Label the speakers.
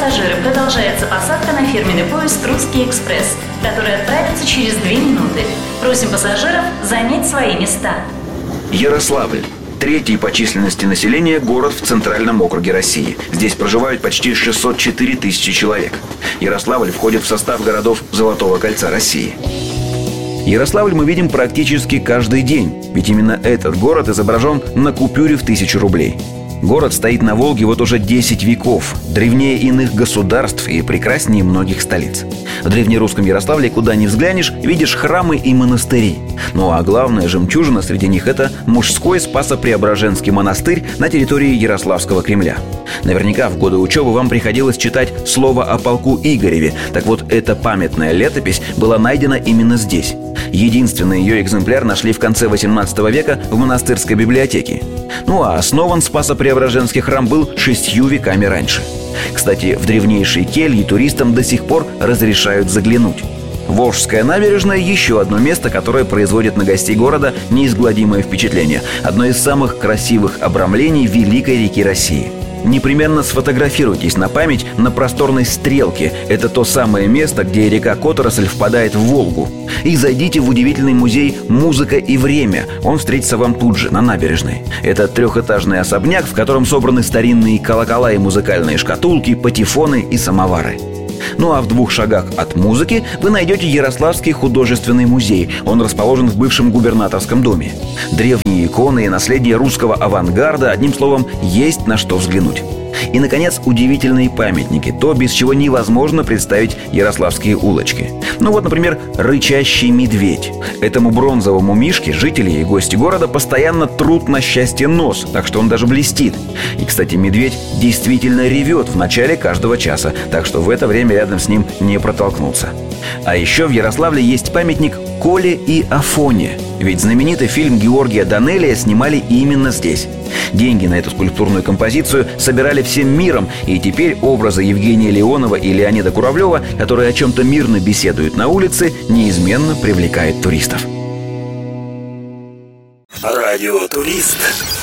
Speaker 1: пассажиры, продолжается посадка на фирменный поезд «Русский экспресс», который отправится через 2 минуты. Просим пассажиров занять свои места.
Speaker 2: Ярославль. Третий по численности населения город в Центральном округе России. Здесь проживают почти 604 тысячи человек. Ярославль входит в состав городов Золотого кольца России. Ярославль мы видим практически каждый день, ведь именно этот город изображен на купюре в 1000 рублей. Город стоит на Волге вот уже 10 веков, древнее иных государств и прекраснее многих столиц. В древнерусском Ярославле, куда ни взглянешь, видишь храмы и монастыри. Ну а главная жемчужина среди них – это мужской Спасо-Преображенский монастырь на территории Ярославского Кремля. Наверняка в годы учебы вам приходилось читать слово о полку Игореве. Так вот, эта памятная летопись была найдена именно здесь. Единственный ее экземпляр нашли в конце 18 века в монастырской библиотеке. Ну а основан Спасо-Преображенский храм был 6 веками раньше. Кстати, в древнейшие кельи туристам до сих пор разрешают заглянуть. Волжская набережная – еще одно место, которое производит на гостей города неизгладимое впечатление. Одно из самых красивых обрамлений великой реки России. Непременно сфотографируйтесь на память на просторной стрелке. Это то самое место, где река Которосль впадает в Волгу. И зайдите в удивительный музей «Музыка и время». Он встретится вам тут же, на набережной. Это 3-этажный особняк, в котором собраны старинные колокола и музыкальные шкатулки, патефоны и самовары. Ну а в 2 шагах от музыки вы найдете Ярославский художественный музей. Он расположен в бывшем губернаторском доме. Древние иконы и наследие русского авангарда, одним словом, есть на что взглянуть. И, наконец, удивительные памятники. То, без чего невозможно представить ярославские улочки. Ну вот, например, рычащий медведь. Этому бронзовому мишке жители и гости города постоянно трут на счастье нос, так что он даже блестит. И, кстати, медведь действительно ревет в начале каждого часа, так что в это время рядом с ним не протолкнуться. А еще в Ярославле есть памятник Коле и Афоне. Ведь знаменитый фильм Георгия Данелия снимали именно здесь. Деньги на эту скульптурную композицию собирали всем миром, и теперь образы Евгения Леонова и Леонида Куравлева, которые о чем-то мирно беседуют на улице, неизменно привлекают туристов.
Speaker 3: Радио Турист.